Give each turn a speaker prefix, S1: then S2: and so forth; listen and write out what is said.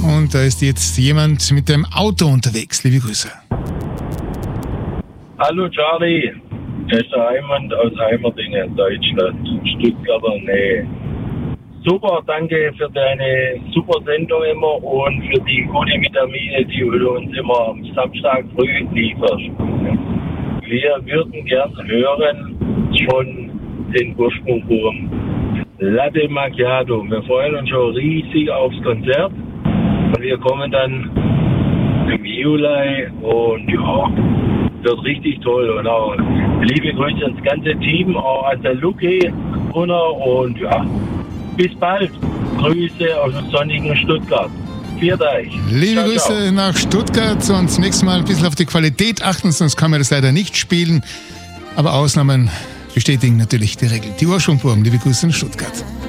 S1: und da ist jetzt jemand mit dem Auto unterwegs. Liebe Grüße.
S2: Hallo Charlie, das ist der Heimann aus Heimerdingen, Deutschland, Stuttgarter Nähe. Super, danke für deine super Sendung immer und für die gute Vitamine, die du uns immer am Samstag früh lieferst. Wir würden gern hören von den Ursprungbuben Latte Macchiato. Wir freuen uns schon riesig aufs Konzert und wir kommen dann im Juli und ja, wird richtig toll. Und auch liebe Grüße ans ganze Team, auch an der Luki und ja, bis bald. Grüße aus dem sonnigen Stuttgart. Viert euch.
S1: Liebe Grüße nach Stuttgart und nächstes Mal ein bisschen auf die Qualität achten, sonst kann man das leider nicht spielen. Aber Ausnahmen bestätigen natürlich die Regel. Die Ursprungburm, liebe Grüße in Stuttgart.